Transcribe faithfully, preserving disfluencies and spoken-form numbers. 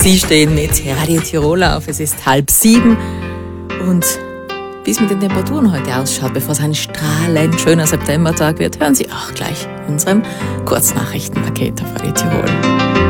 Sie stehen mit Radio Tirol auf. Es ist halb sieben. Und wie es mit den Temperaturen heute ausschaut, bevor es ein strahlend schöner Septembertag wird, hören Sie auch gleich in unserem Kurznachrichtenpaket auf Radio Tirol.